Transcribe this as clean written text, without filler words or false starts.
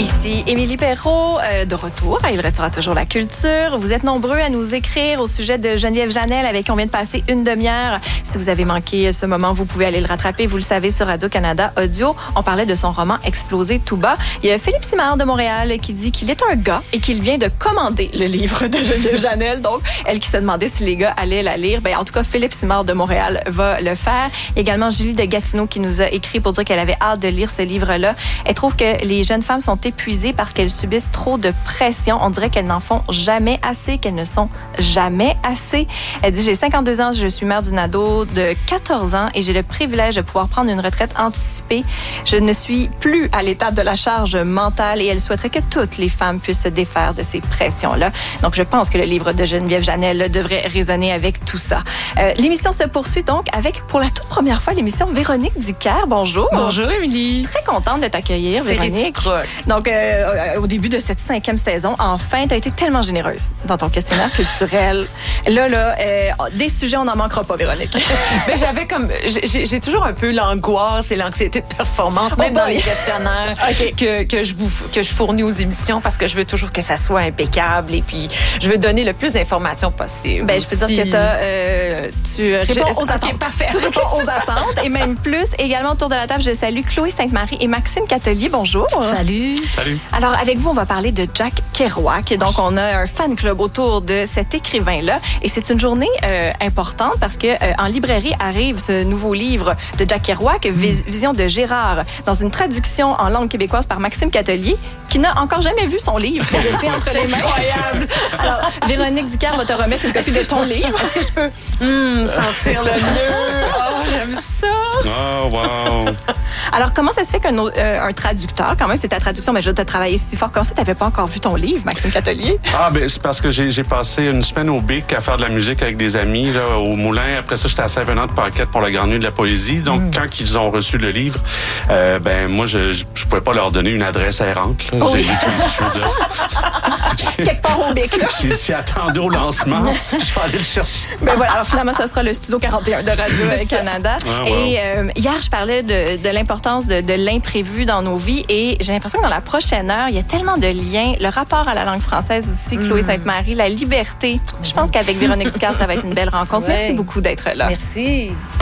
Ici Émilie Perrault, de retour. Il restera toujours la culture. Vous êtes nombreux à nous écrire au sujet de Geneviève Janel avec qui on vient de passer une demi-heure. Si vous avez manqué ce moment, vous pouvez aller le rattraper. Vous le savez sur Radio-Canada Audio. On parlait de son roman Explosé tout bas. Il y a Philippe Simard de Montréal qui dit qu'il est un gars et qu'il vient de commander le livre de Geneviève Janel. Donc, elle qui se demandait si les gars allaient la lire. En tout cas, Philippe Simard de Montréal va le faire. Il y a également Julie de Gatineau qui nous a écrit pour dire qu'elle avait hâte de lire ce livre-là. Elle trouve que les jeunes femmes sont épuisées parce qu'elles subissent trop de pression. On dirait qu'elles n'en font jamais assez, qu'elles ne sont jamais assez. Elle dit, j'ai 52 ans, je suis mère d'une ado de 14 ans et j'ai le privilège de pouvoir prendre une retraite anticipée. Je ne suis plus à l'étape de la charge mentale et elle souhaiterait que toutes les femmes puissent se défaire de ces pressions-là. Donc, je pense que le livre de Geneviève Janel devrait résonner avec tout ça. L'émission se poursuit donc avec, pour la toute première fois, l'émission Véronique Dicker. Bonjour. Bonjour, Émilie. Très contente de t'accueillir, Véronique. Réciproque. Donc, au début de cette 5e saison, enfin, tu as été tellement généreuse dans ton questionnaire culturel. Là, des sujets, on n'en manquera pas, Véronique. Mais j'ai toujours un peu l'angoisse et l'anxiété de performance, même dans les questionnaires que je fournis aux émissions, parce que je veux toujours que ça soit impeccable et puis je veux donner le plus d'informations possible. Je peux dire que tu réponds aux attentes. Parfait. Tu réponds aux attentes et même plus. Également, autour de la table, je salue Chloé Sainte-Marie et Maxime Catelier. Bonjour. Salut. Salut. Alors, avec vous, on va parler de Jack Kerouac. Donc, on a un fan club autour de cet écrivain-là. Et c'est une journée importante parce que en librairie arrive ce nouveau livre de Jack Kerouac, Vision de Gérard, dans une traduction en langue québécoise par Maxime Catelier, qui n'a encore jamais vu son livre. Je tiens entre les mains. Incroyable. Alors, Véronique Dicker va te remettre une copie de ton livre. Est-ce que je peux sentir le nœud? Oh, j'aime ça. Oh, wow. Alors, comment ça se fait qu'un traducteur, quand même, c'est ta traduction, mais je te travailler si fort comme ça, tu n'avais pas encore vu ton livre, Maxime Catelier? C'est parce que j'ai passé une semaine au BIC à faire de la musique avec des amis là, au Moulin. Après ça, j'étais à Saint-Venant de Paquette pour la Garnie de la poésie. Donc, quand ils ont reçu le livre, moi, je pouvais pas leur donner une adresse errante. Là. Oui. Quelque part au BIC, là. J'ai dit, attendez au lancement, je vais aller le chercher. Voilà, alors finalement, ça sera le Studio 41 de Radio-Canada. Ah, wow. Et hier, je parlais de l'importance de l'imprévu dans nos vies et j'ai l'impression que dans la prochaine heure, il y a tellement de liens. Le rapport à la langue française aussi, Chloé Sainte-Marie, la liberté. Je pense qu'avec Véronique Dicker, ça va être une belle rencontre. Ouais. Merci beaucoup d'être là. Merci.